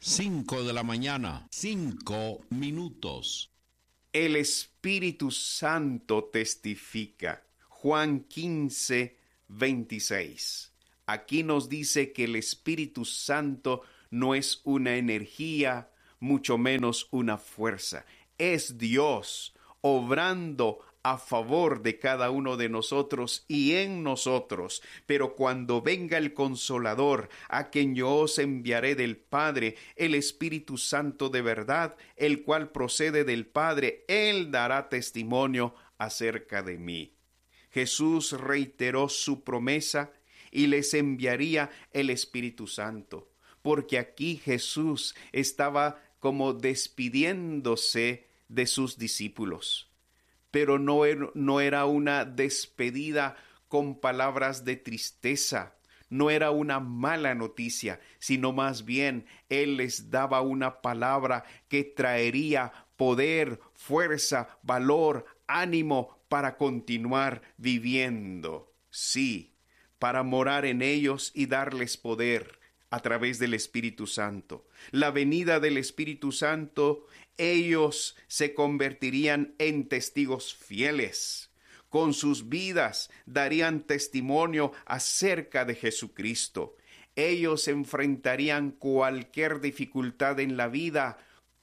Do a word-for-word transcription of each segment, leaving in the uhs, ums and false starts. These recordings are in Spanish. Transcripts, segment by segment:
Cinco de la mañana, cinco minutos. El Espíritu Santo testifica. Juan quince, veintiséis. Aquí nos dice que el Espíritu Santo no es una energía, mucho menos una fuerza. Es Dios obrando a favor de cada uno de nosotros y en nosotros. Pero cuando venga el Consolador, a quien yo os enviaré del Padre, el Espíritu Santo de verdad, el cual procede del Padre, Él dará testimonio acerca de mí. Jesús reiteró su promesa y les enviaría el Espíritu Santo, porque aquí Jesús estaba como despidiéndose de sus discípulos. Pero no era, no era una despedida con palabras de tristeza, no era una mala noticia, sino más bien Él les daba una palabra que traería poder, fuerza, valor, ánimo para continuar viviendo. Sí, para morar en ellos y darles poder a través del Espíritu Santo. La venida del Espíritu Santo, ellos se convertirían en testigos fieles. Con sus vidas darían testimonio acerca de Jesucristo. Ellos enfrentarían cualquier dificultad en la vida,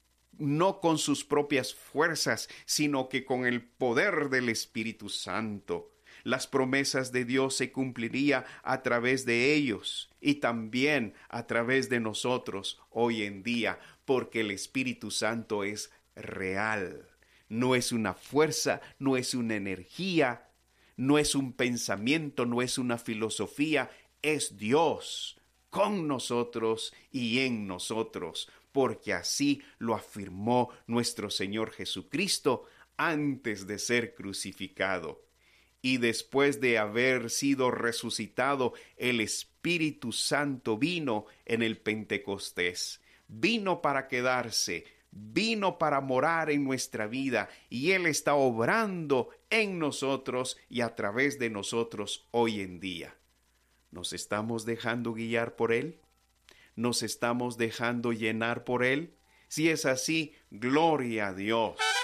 no con sus propias fuerzas, sino que con el poder del Espíritu Santo. Las promesas de Dios se cumplirían a través de ellos y también a través de nosotros hoy en día, porque el Espíritu Santo es real. No es una fuerza, no es una energía, no es un pensamiento, no es una filosofía, es Dios con nosotros y en nosotros, porque así lo afirmó nuestro Señor Jesucristo antes de ser crucificado. Y después de haber sido resucitado, el Espíritu Santo vino en el Pentecostés. Vino para quedarse, vino para morar en nuestra vida, y Él está obrando en nosotros y a través de nosotros hoy en día. ¿Nos estamos dejando guiar por Él? ¿Nos estamos dejando llenar por Él? Si es así, gloria a Dios.